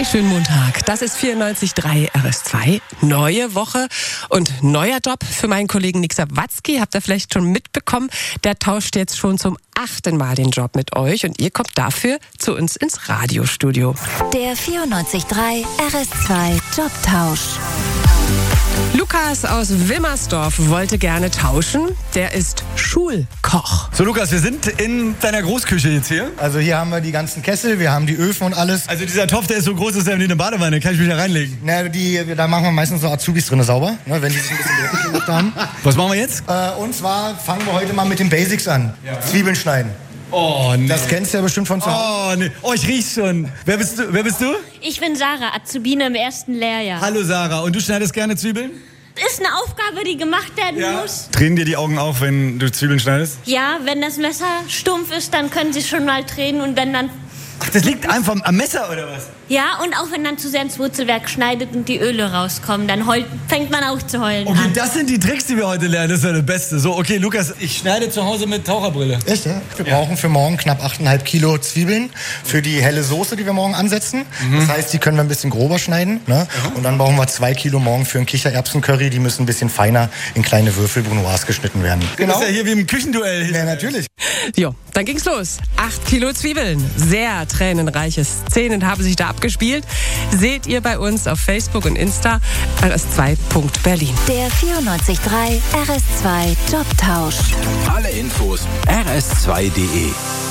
Schönen Montag. Das ist 94.3 RS2. Neue Woche und neuer Job für meinen Kollegen Nick Sawatzki. Habt ihr vielleicht schon mitbekommen? Der tauscht jetzt schon zum 8. Mal den Job mit euch und ihr kommt dafür zu uns ins Radiostudio. Der 94.3 RS2 Jobtausch. Lukas aus Wilmersdorf wollte gerne tauschen. Der ist Schulkoch. So Lukas, wir sind in deiner Großküche jetzt hier. Also hier haben wir die ganzen Kessel, wir haben die Öfen und alles. Also dieser Topf, der ist so groß, dass er wie eine Badewanne. Kann ich mich da reinlegen? Na, da machen wir meistens so Azubis drin sauber, ne, wenn die sich ein bisschen dreckig gemacht haben. Was machen wir jetzt? Und zwar fangen wir heute mal mit den Basics an. Ja. Zwiebeln schneiden. Oh, nee. Das kennst du ja bestimmt von zu Hause. Oh, nee. Oh, ich riech's schon. Wer bist du? Ich bin Sarah, Azubine im 1. Lehrjahr. Hallo Sarah. Und du schneidest gerne Zwiebeln? Ist eine Aufgabe, die gemacht werden muss. Tränen dir die Augen auf, wenn du Zwiebeln schneidest? Ja, wenn das Messer stumpf ist, dann können sie schon mal tränen und wenn dann... Ach, das liegt einfach am Messer, oder was? Ja, und auch wenn dann zu sehr ins Wurzelwerk schneidet und die Öle rauskommen, dann fängt man auch zu heulen Okay, an. das sind die Tricks, die wir heute lernen. Das ist ja das Beste. So, okay, Lukas, ich schneide zu Hause mit Taucherbrille. Echt, ja? Wir brauchen für morgen knapp 8,5 Kilo Zwiebeln für die helle Soße, die wir morgen ansetzen. Das heißt, die können wir ein bisschen grober schneiden. Ne? Und dann brauchen wir 2 Kilo morgen für ein Kichererbsencurry. Die müssen ein bisschen feiner in kleine Würfel Brunoise geschnitten werden. Genau. Das ist ja hier wie im Küchenduell. Ja, natürlich. Jo, dann ging's los. 8 Kilo Zwiebeln. Sehr tränenreiche Szenen haben sich da abgespielt. Seht ihr bei uns auf Facebook und Insta rs2.berlin. Der 94.3 RS2 Jobtausch. Alle Infos rs2.de